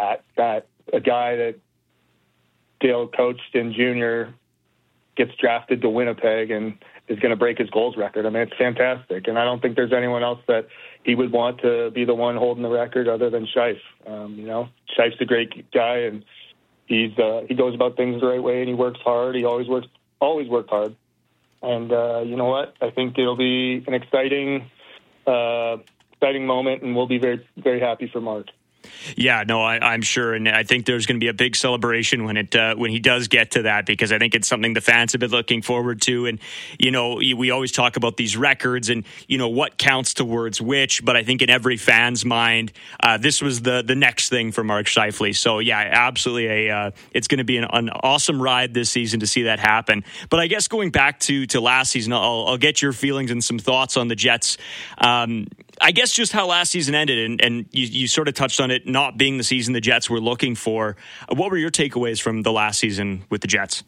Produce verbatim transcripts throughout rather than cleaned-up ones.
that, that a guy that Dale coached in junior gets drafted to Winnipeg and is going to break his goals record. I mean, it's fantastic. And I don't think there's anyone else that he would want to be the one holding the record other than Scheif. Um, you know, Scheif's a great guy, and he's uh, he goes about things the right way, and he works hard. He always works, always worked hard. And uh, you know what? I think it'll be an exciting, uh, exciting moment, and we'll be very, very happy for Mark. Yeah, no, I, I'm sure, and I think there's going to be a big celebration when it uh, when he does get to that, because I think it's something the fans have been looking forward to. And you know, we always talk about these records and you know what counts towards which, but I think in every fan's mind, uh, this was the the next thing for Mark Scheifele. So yeah, absolutely, a uh, it's going to be an, an awesome ride this season to see that happen. But I guess going back to to last season, I'll, I'll get your feelings and some thoughts on the Jets. Um, I guess just how last season ended, and, and you, you sort of touched on it not being the season the Jets were looking for. What were your takeaways from the last season with the Jets?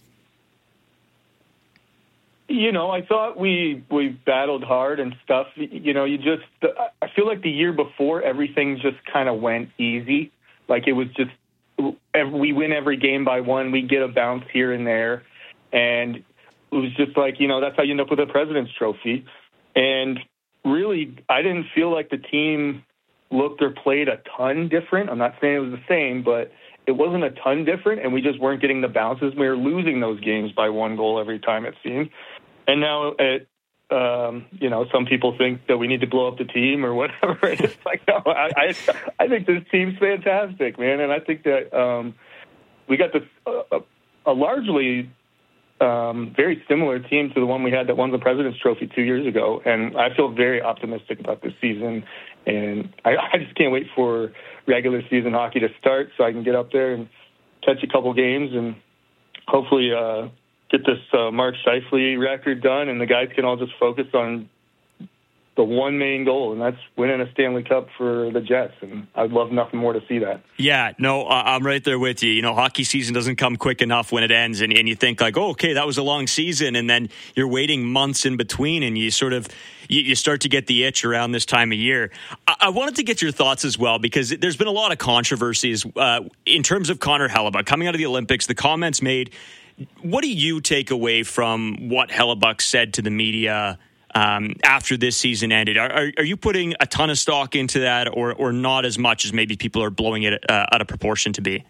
You know, I thought we we battled hard and stuff. You know, you just I feel like the year before everything just kind of went easy. Like it was just we win every game by one. We get a bounce here and there, and it was just like, you know, that's how you end up with a President's Trophy. And really, I didn't feel like the team looked or played a ton different. I'm not saying it was the same, but it wasn't a ton different, and we just weren't getting the bounces. We were losing those games by one goal every time, it seemed. And now, it, um, you know, some people think that we need to blow up the team or whatever. It's like, no, I, I, I think this team's fantastic, man, and I think that um, we got this uh, a largely Um, very similar team to the one we had that won the President's Trophy two years ago. And I feel very optimistic about this season. And I, I just can't wait for regular season hockey to start so I can get up there and catch a couple games and hopefully uh, get this uh, Mark Scheifele record done. And the guys can all just focus on the one main goal, and that's winning a Stanley Cup for the Jets. And I'd love nothing more to see that. Yeah, no, I'm right there with you. You know, hockey season doesn't come quick enough when it ends, and, and you think like, oh, okay, that was a long season, and then you're waiting months in between, and you sort of you, you start to get the itch around this time of year. I, I wanted to get your thoughts as well, because there's been a lot of controversies uh, in terms of Connor Hellebuyck coming out of the Olympics, the comments made. What do you take away from what Hellebuyck said to the media Um, after this season ended? Are, are, are you putting a ton of stock into that, or or not as much as maybe people are blowing it uh, out of proportion to be?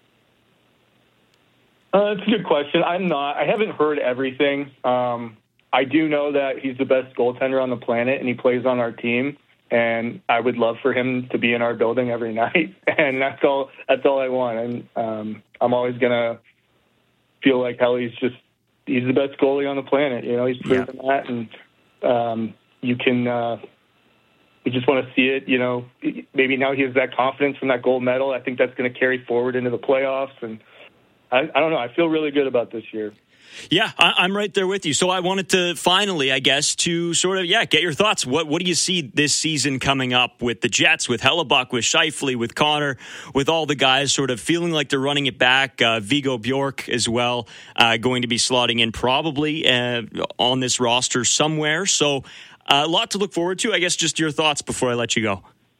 Uh, that's a good question. I'm not. I haven't heard everything. Um, I do know that he's the best goaltender on the planet, and he plays on our team. And I would love for him to be in our building every night. And that's all. That's all I want. And um, I'm always gonna feel like Helly's just he's the best goalie on the planet. You know, he's proven yeah. that. And Um, you can, uh, we just want to see it, you know, maybe now he has that confidence from that gold medal. I think that's going to carry forward into the playoffs. And I, I don't know, I feel really good about this year. Yeah, I, I'm right there with you. So I wanted to finally, I guess, to sort of, yeah, get your thoughts. What what do you see this season coming up with the Jets, with Hellebuyck, with Scheifele, with Connor, with all the guys sort of feeling like they're running it back? Uh, Viggo Bjork as well, uh, going to be slotting in probably uh, on this roster somewhere. So uh, a lot to look forward to. I guess just your thoughts before I let you go.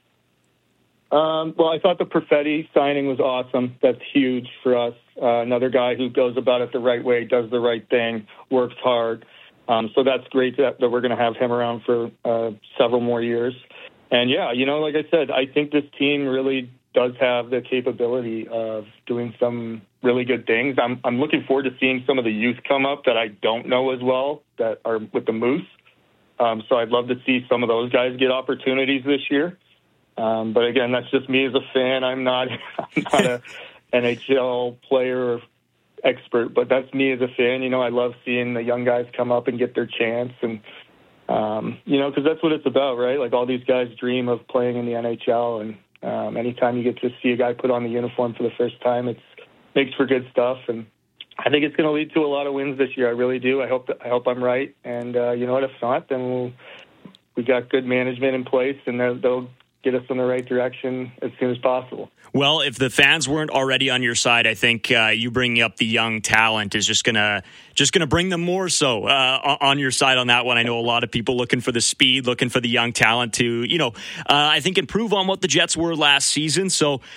Um, well, I thought the Perfetti signing was awesome. That's huge for us. Uh, another guy who goes about it the right way, does the right thing, works hard. Um, so that's great that, that we're going to have him around for uh, several more years. And, yeah, you know, like I said, I think this team really does have the capability of doing some really good things. I'm, I'm looking forward to seeing some of the youth come up that I don't know as well that are with the Moose. Um, so I'd love to see some of those guys get opportunities this year. Um, but again, that's just me as a fan. I'm not, I'm not a N H L player or expert, but that's me as a fan. You know, I love seeing the young guys come up and get their chance, and um, you know, because that's what it's about, right? Like all these guys dream of playing in the N H L, and um, anytime you get to see a guy put on the uniform for the first time, it's makes for good stuff. And I think it's going to lead to a lot of wins this year. I really do. I hope that, I hope I'm right. And uh, you know what? If not, then we'll, we got good management in place, and they'll. they'll get us in the right direction as soon as possible. Well, if the fans weren't already on your side, I think uh, you bringing up the young talent is just gonna just gonna bring them more so uh, on your side on that one. I know a lot of people looking for the speed, looking for the young talent to, you know, uh, I think improve on what the Jets were last season. So,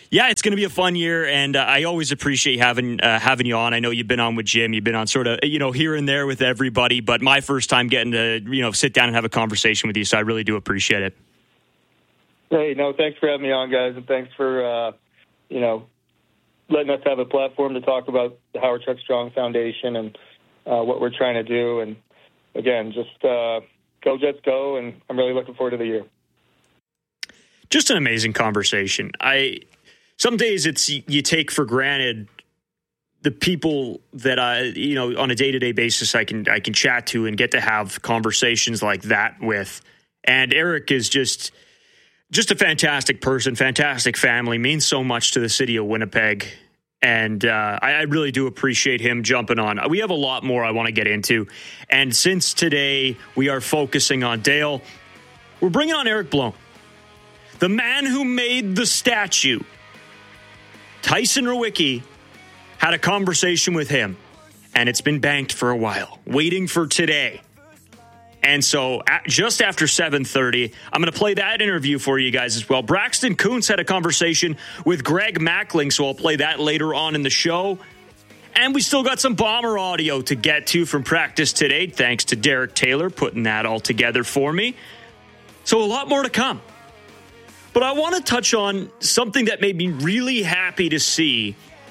Yeah, it's going to be a fun year, and uh, I always appreciate having uh, having you on. I know you've been on with Jim, you've been on sort of, you know, here and there with everybody, but my first time getting to, you know, sit down and have a conversation with you, so I really do appreciate it. Hey, no, thanks for having me on, guys, and thanks for, uh, you know, letting us have a platform to talk about the Howard Chuck Strong Foundation and uh, what we're trying to do. And, again, just uh, go Jets go, and I'm really looking forward to the year. Just an amazing conversation. I some days it's you take for granted the people that I, you know, on a day-to-day basis I can I can chat to and get to have conversations like that with. And Eric is just just a fantastic person, fantastic family, means so much to the city of Winnipeg. And uh, I, I really do appreciate him jumping on. We have a lot more I want to get into. And since today we are focusing on Dale, we're bringing on Eric Blone. The man who made the statue, Tyson Rowicki, had a conversation with him, and it's been banked for a while, waiting for today. And so at, just after seven thirty, I'm going to play that interview for you guys as well. Braxton Kuntz had a conversation with Greg Mackling, so I'll play that later on in the show. And we still got some Bomber audio to get to from practice today, thanks to Derek Taylor putting that all together for me. So a lot more to come. But I want to touch on something that made me really happy to see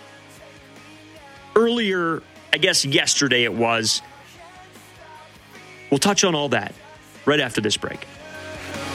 earlier, I guess yesterday it was. We'll touch on all that right after this break.